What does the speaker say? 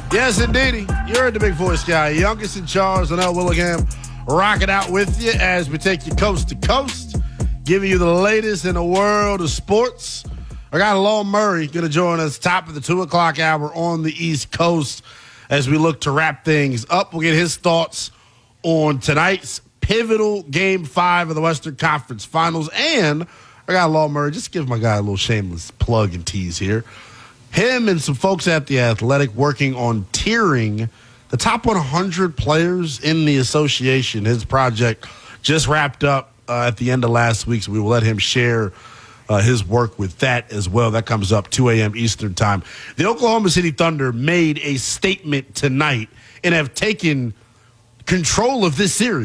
Yes, indeedy. You heard the big voice guy. Youngest in charge, Linnell Willingham, rocking out with you as we take you coast to coast, giving you the latest in the world of sports. I got Law Murray going to join us top of the 2 o'clock hour on the East Coast as we look to wrap things up. We'll get his thoughts on tonight's pivotal Game 5 of the Western Conference Finals. And I got Law Murray. Just give my guy a little shameless plug and tease here. Him and some folks at The Athletic working on tiering the top 100 players in the association. His project just wrapped up at the end of last week, so we will let him share his work with that as well. That comes up 2 a.m. Eastern time. The Oklahoma City Thunder made a statement tonight and have taken control of this series.